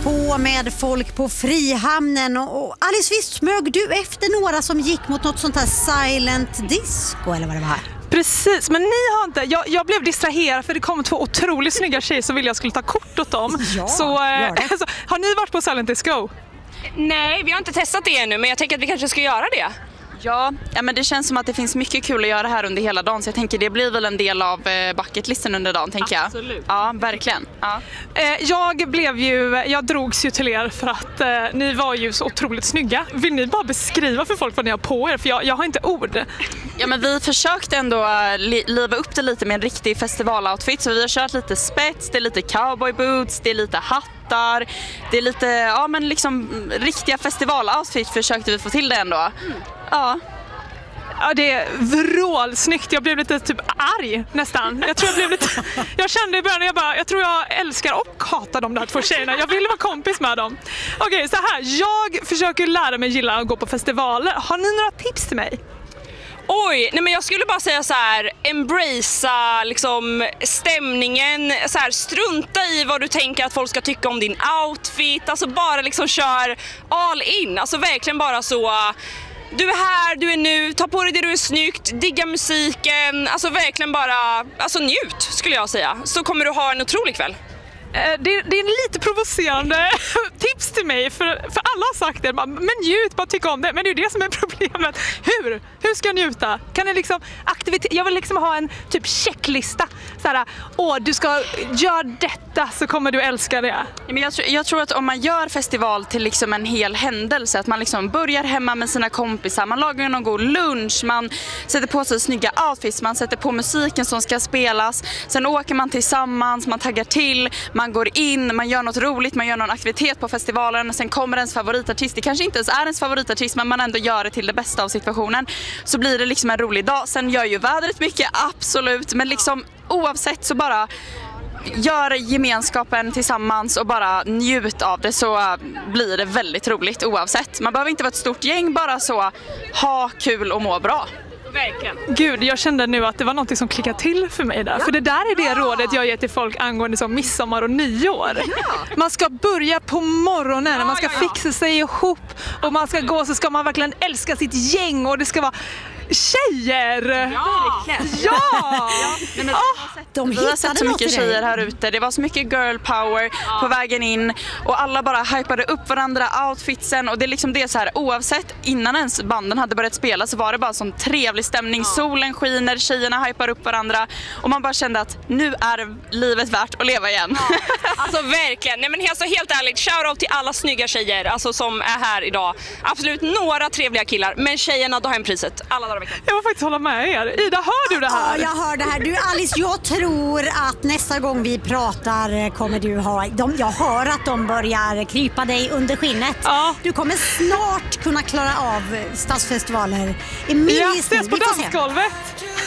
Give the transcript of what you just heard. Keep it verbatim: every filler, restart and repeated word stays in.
på med folk på Frihamnen och, och Alice, visst smög du efter några som gick mot något sånt här silent disco eller vad det var? Precis, men ni har inte, jag, jag blev distraherad för det kom två otroligt snygga tjejer som ville jag skulle ta kort åt dem. Ja, så, gör det. alltså, har ni varit på silent disco? Nej, vi har inte testat det ännu, men jag tänker att vi kanske ska göra det. Ja, ja, men det känns som att det finns mycket kul att göra här under hela dagen. Så jag tänker det blir väl en del av eh, bucketlisten under dagen, tänker jag. Absolut. Ja, verkligen. Ja. Eh, jag blev ju, jag drogs ju till er för att eh, ni var ju så otroligt snygga. Vill ni bara beskriva för folk vad ni har på er? För jag, jag har inte ord. Ja, men vi försökte ändå uh, li- liva upp det lite med en riktig festival-outfit. Så vi har kört lite spets, det är lite cowboy boots, det är lite hattar. Det är lite, ja men liksom riktiga festival-outfit försökte vi få till det ändå. Mm. Ja. Ja, det är vrålsnyggt. Jag blev lite typ arg nästan. Jag tror jag blev lite, jag kände i början, jag bara, jag tror jag älskar och hatar de där två tjejerna. Jag vill vara kompis med dem. Okej, okay, så här. Jag försöker lära mig gilla att gå på festivaler. Har ni några tips till mig? Oj, nej men jag skulle bara säga så här, embracea liksom stämningen, så här, strunta i vad du tänker att folk ska tycka om din outfit, alltså bara liksom kör all in, alltså verkligen bara så, du är här, du är nu, ta på dig det du är snyggt, digga musiken, alltså verkligen bara, alltså njut skulle jag säga, så kommer du ha en otrolig kväll. Det, det är en lite provocerande tips till mig, för, för alla har sagt det, men njut, bara tycka om det, men det är det som är problemet. Hur? Hur ska jag njuta? Kan jag liksom aktivitet, jag vill liksom ha en typ checklista, såhär, åh du ska göra detta så kommer du älska det. Men jag, tror, jag tror att om man gör festival till liksom en hel händelse, att man liksom börjar hemma med sina kompisar, man lagar någon god lunch, man sätter på sig snygga outfits, man sätter på musiken som ska spelas, sen åker man tillsammans, man taggar till, man går in, man gör något roligt, man gör någon aktivitet på festivalen, sen kommer ens favoritartist, det kanske inte ens är ens favoritartist, men man ändå gör det till det bästa av situationen, så blir det liksom en rolig dag. Sen gör ju vädret mycket, absolut, men liksom oavsett så bara gör gemenskapen tillsammans och bara njut av det, så blir det väldigt roligt oavsett. Man behöver inte vara ett stort gäng, bara så ha kul och må bra. Verkligen. Gud, jag kände nu att det var något som klickade till för mig där. Ja. För det där är det ja. rådet jag ger till folk angående som midsommar och nyår. Ja. Man ska börja på morgonen, ja, man ska ja, ja. fixa sig ihop och man ska gå, så ska man verkligen älska sitt gäng och det ska vara tjejer! Ja! Ja! ja. Nej, men, oh. De vi har sett så mycket tjejer här ute. Det var så mycket girl power ja. på vägen in och alla bara hypade upp varandra, outfitsen, och det är liksom det så här, oavsett innan ens banden hade börjat spela så var det bara sån trevlig stämning. Ja. Solen skiner, tjejerna hypar upp varandra och man bara kände att nu är livet värt att leva igen. Ja. Alltså verkligen. Nej men alltså, helt ärligt, shoutout till alla snygga tjejer alltså, som är här idag. Absolut några trevliga killar, men tjejerna då har en priset. Alla dagar. Jag vill faktiskt hålla med er. Ida, hör du det här? Ja, jag hör det här. Du Alice, jag tror att nästa gång vi pratar kommer du ha... De, jag hör att de börjar krypa dig under skinnet. Ja. Du kommer snart kunna klara av stadsfestivaler. Ja, ses på dansgolvet.